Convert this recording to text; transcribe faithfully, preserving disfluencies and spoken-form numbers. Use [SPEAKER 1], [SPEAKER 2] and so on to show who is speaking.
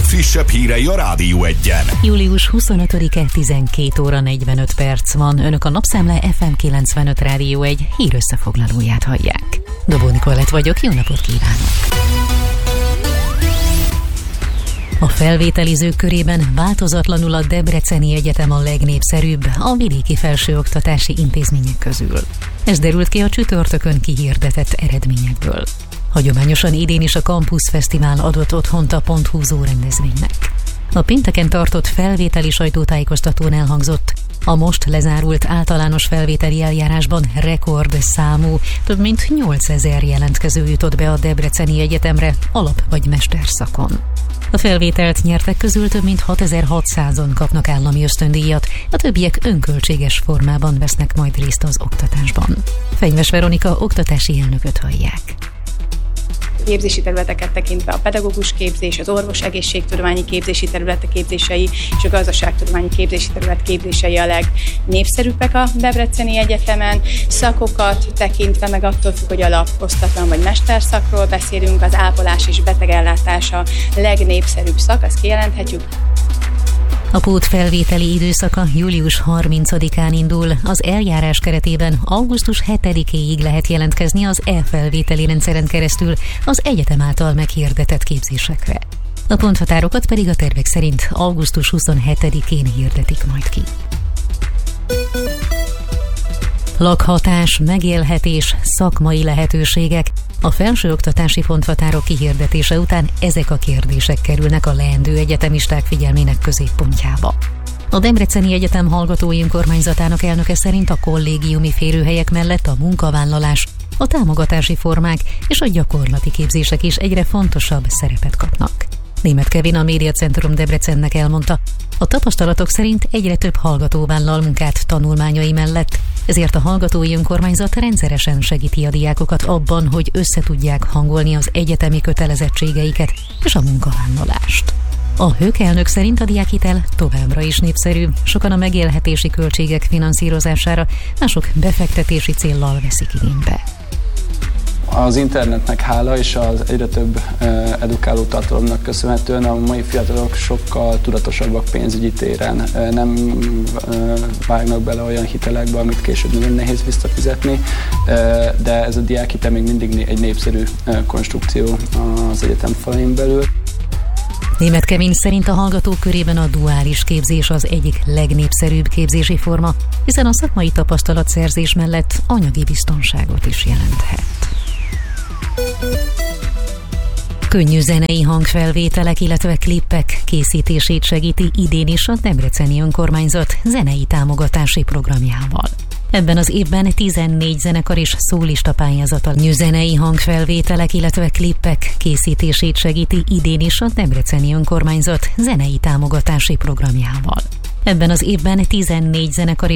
[SPEAKER 1] legfrissebb hírei a Rádió Egyen.
[SPEAKER 2] július huszonötödike, tizenkét óra negyvenöt perc van. Önök a Napszemle ef em kilencvenöt Rádió Egy hírösszefoglalóját hallják. Dobó Nikolett vagyok, jó napot kívánok! A felvételizők körében változatlanul a Debreceni Egyetem a legnépszerűbb a vidéki felsőoktatási intézmények közül. Ez derült ki a csütörtökön kihirdetett eredményekből. Hagyományosan idén is a Campus Fesztivál adott otthont a pont húzó rendezvénynek. A pénteken tartott felvételi sajtótájékoztatón elhangzott, a most lezárult általános felvételi eljárásban rekordszámú, több mint nyolcezer jelentkező jutott be a Debreceni Egyetemre alap- vagy mesterszakon. A felvételt nyertek közül több mint hatezer-hatszázan kapnak állami ösztöndíjat, a többiek önköltséges formában vesznek majd részt az oktatásban. Fenyves Veronika oktatási elnököt hallják.
[SPEAKER 3] Képzési területeket tekintve a pedagógus képzés, az orvos egészségtudományi képzési területek képzései és a gazdaságtudományi képzési terület képzései a legnépszerűbbek a Debreceni Egyetemen. Szakokat tekintve meg attól függ, hogy alap, osztatlan vagy mesterszakról beszélünk, az ápolás és betegellátás a legnépszerűbb szak, azt kijelenthetjük.
[SPEAKER 2] A pótfelvételi időszaka július harmincadikán indul, az eljárás keretében augusztus hetedikéig lehet jelentkezni az e-felvételi rendszeren keresztül az egyetem által meghirdetett képzésekre. A ponthatárokat pedig a tervek szerint augusztus huszonhetedikén hirdetik majd ki. Lakhatás, megélhetés, szakmai lehetőségek. A felsőoktatási ponthatárok kihirdetése után ezek a kérdések kerülnek a leendő egyetemisták figyelmének középpontjába. A Debreceni Egyetem hallgatói önkormányzatának elnöke szerint a kollégiumi férőhelyek mellett a munkavállalás, a támogatási formák és a gyakorlati képzések is egyre fontosabb szerepet kapnak. Németh Kevin, a Médiacentrum Debrecennek elmondta, a tapasztalatok szerint egyre több hallgató vállal munkát tanulmányai mellett, ezért a hallgatói önkormányzat rendszeresen segíti a diákokat abban, hogy összetudják hangolni az egyetemi kötelezettségeiket és a munkavállalást. A Hők elnök szerint a diákhitel továbbra is népszerű, sokan a megélhetési költségek finanszírozására, mások befektetési céllal veszik igénybe.
[SPEAKER 4] Az internetnek hála és az egyre több edukáló tartalomnak köszönhetően a mai fiatalok sokkal tudatosabbak pénzügyi téren. Nem vágnak bele olyan hitelekbe, amit később nagyon nehéz visszafizetni, de ez a diákhitel még mindig egy népszerű konstrukció az egyetem falain belül.
[SPEAKER 2] Németh Kevin szerint a hallgatók körében a duális képzés az egyik legnépszerűbb képzési forma, hiszen a szakmai tapasztalatszerzés mellett anyagi biztonságot is jelenthet. Könnyű zenei hangfelvételek, illetve klippek készítését segíti idén is a Debreceni Önkormányzat zenei támogatási programjával. Ebben az évben tizennégy zenekar és szólista pályázata könnyű zenei hangfelvételek, illetve klippek készítését segíti idén is a Debreceni Önkormányzat zenei támogatási programjával. Ebben az évben tizennégy zenekar